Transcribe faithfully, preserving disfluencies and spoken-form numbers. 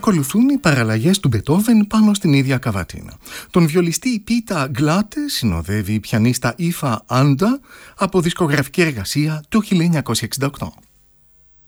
ακολουθούν οι παραλλαγές του Μπετόβεν πάνω στην ίδια καβατίνα. Τον βιολιστή Πίτα Γκλάτε συνοδεύει η πιανίστα Ήφα Άντα από δισκογραφική εργασία του χίλια εννιακόσια εξήντα οκτώ.